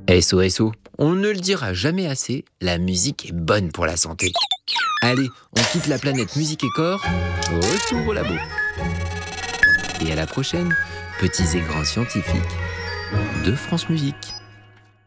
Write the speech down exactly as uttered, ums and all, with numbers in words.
S O S O, on ne le dira jamais assez, la musique est bonne pour la santé. Allez, on quitte la planète musique et corps, retour au labo. Et à la prochaine, petits et grands scientifiques de France Musique.